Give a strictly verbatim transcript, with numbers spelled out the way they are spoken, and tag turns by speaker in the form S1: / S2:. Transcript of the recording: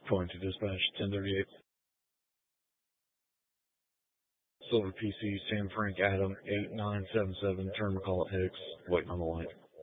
S1: Going to dispatch ten thirty-eight. Silver P C, Sam Frank Adam, eight nine seven seven, turn call at Hicks, waiting on the line.